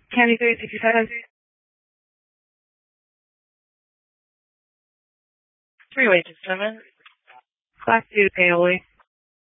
County 367. 3 wages, 7. Class 2 paoli.